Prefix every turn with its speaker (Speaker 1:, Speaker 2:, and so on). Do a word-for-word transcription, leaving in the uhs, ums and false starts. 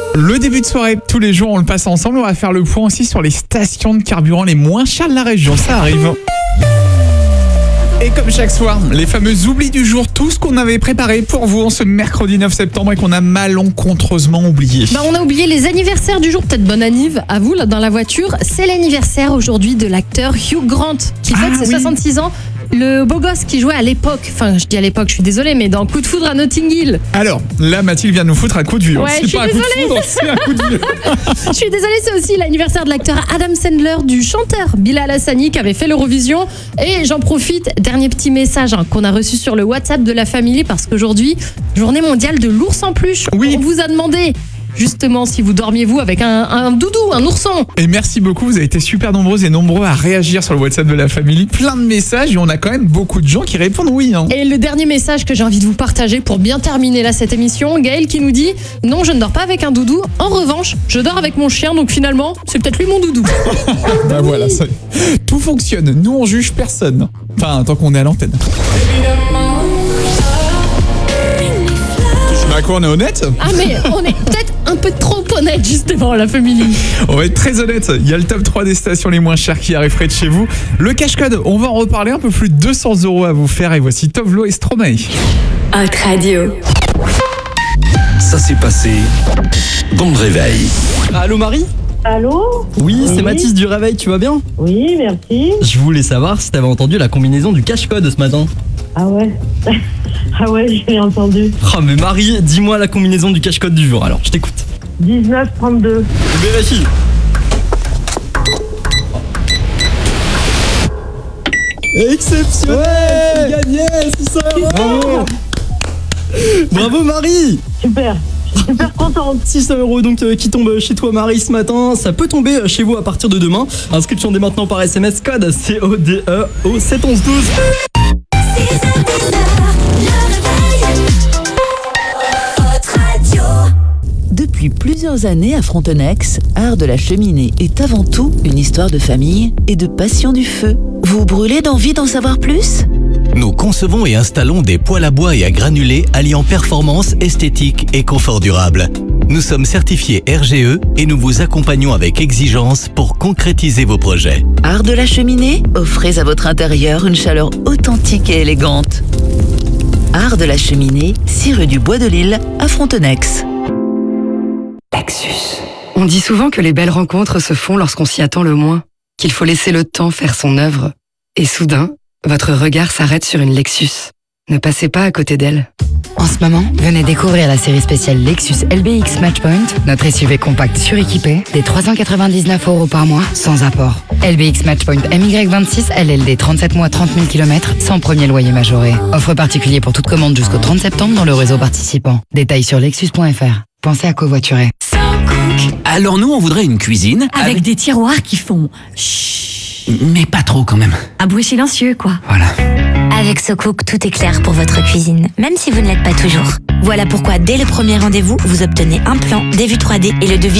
Speaker 1: Le début de soirée, tous les jours, on le passe ensemble. On va faire le point aussi sur les stations de carburant les moins chères de la région. Ça arrive. Et comme chaque soir, les fameux oublis du jour, tout ce qu'on avait préparé pour vous en ce mercredi neuf septembre et qu'on a malencontreusement oublié.
Speaker 2: Bah on a oublié les anniversaires du jour, peut-être bonne anniv à vous là dans la voiture. C'est l'anniversaire aujourd'hui de l'acteur Hugh Grant qui fête
Speaker 1: Ah,
Speaker 2: ses
Speaker 1: oui.
Speaker 2: soixante-six ans. Le beau gosse qui jouait à l'époque, enfin je dis à l'époque, je suis désolée, mais dans Coup de foudre à Notting Hill.
Speaker 1: Alors, là, Mathilde vient de nous foutre un coup de vieux.
Speaker 2: Ouais, je
Speaker 1: c'est
Speaker 2: suis
Speaker 1: pas un coup de
Speaker 2: désolée.
Speaker 1: foudre, c'est un coup de vieux.
Speaker 2: Je suis désolée, c'est aussi l'anniversaire de l'acteur Adam Sandler, du chanteur Bilal Hassani qui avait fait l'Eurovision. Et j'en profite, dernier petit message hein, qu'on a reçu sur le WhatsApp de la famille parce qu'aujourd'hui, journée mondiale de l'ours en peluche.
Speaker 1: Oui.
Speaker 2: On vous a demandé justement si vous dormiez vous avec un, un doudou, un ourson.
Speaker 1: Et merci beaucoup, vous avez été super nombreuses et nombreux à réagir sur le WhatsApp de la famille. Plein de messages et on a quand même beaucoup de gens qui répondent oui. Hein.
Speaker 2: Et le dernier message que j'ai envie de vous partager pour bien terminer là cette émission, Gaël qui nous dit « Non, je ne dors pas avec un doudou. En revanche, je dors avec mon chien, donc finalement, c'est peut-être lui mon doudou. »
Speaker 1: Bah voilà, ça, tout fonctionne. Nous, on juge personne. Enfin, tant qu'on est à l'antenne. Bah quoi, on est honnête?
Speaker 2: Ah mais on est peut-être un peu trop honnête justement la famille.
Speaker 1: On va être très honnête. Il y a le top trois des stations les moins chères qui arrive près de chez vous. Le cache-code, on va en reparler. Un peu plus de deux cents euros à vous faire. Et voici Tovlo et Stromae.
Speaker 3: Hot Radio.
Speaker 4: Ça s'est passé dans le réveil.
Speaker 5: Allô Marie?
Speaker 6: Allô?
Speaker 5: Oui, c'est
Speaker 6: Oui.
Speaker 5: Mathis du Réveil, tu vas bien?
Speaker 6: Oui, merci.
Speaker 5: Je voulais savoir si t'avais entendu la combinaison du cache-code ce matin.
Speaker 6: Ah ouais. Ah ouais, j'ai entendu.
Speaker 5: Oh mais Marie, dis-moi la combinaison du cache-code du jour, alors je t'écoute.
Speaker 6: dix-neuf trente-deux.
Speaker 5: Vérifie. Exceptionnel, tu gagnais, c'est ça. Bravo. Bravo Marie.
Speaker 6: Super. Je suis super contente.
Speaker 5: six cents euros donc euh, qui tombe chez toi Marie ce matin. Ça peut tomber euh, chez vous à partir de demain. Inscription dès maintenant par S M S code C O D E au sept onze douze.
Speaker 7: Depuis plusieurs années à Frontenex, Art de la cheminée est avant tout une histoire de famille et de passion du feu. Vous brûlez d'envie d'en savoir plus ?
Speaker 8: Nous concevons et installons des poêles à bois et à granulés alliant performance, esthétique et confort durable. Nous sommes certifiés R G E et nous vous accompagnons avec exigence pour concrétiser vos projets.
Speaker 7: Art de la cheminée, offrez à votre intérieur une chaleur authentique et élégante. Art de la cheminée, six rue du Bois de Lille à Frontenex.
Speaker 3: Lexus. On dit souvent que les belles rencontres se font lorsqu'on s'y attend le moins, qu'il faut laisser le temps faire son œuvre. Et soudain, votre regard s'arrête sur une Lexus. Ne passez pas à côté d'elle.
Speaker 9: En ce moment, venez découvrir la série spéciale Lexus L B X Matchpoint, notre S U V compact suréquipé, des trois cent quatre-vingt-dix-neuf euros par mois, sans apport. L B X Matchpoint M Y vingt-six, L L D trente-sept mois, trente mille kilomètres, sans premier loyer majoré. Offre particulier pour toute commande jusqu'au trente septembre dans le réseau participant. Détails sur lexus point F R. Pensez à covoiturer.
Speaker 4: Alors nous, on voudrait une cuisine
Speaker 10: Avec des tiroirs qui font chut.
Speaker 4: mais pas trop quand même.
Speaker 10: Un bruit silencieux, quoi.
Speaker 4: Voilà.
Speaker 11: Avec SoCook, tout est clair pour votre cuisine, même si vous ne l'êtes pas toujours. Voilà pourquoi, dès le premier rendez-vous, vous obtenez un plan, des vues trois D et le devis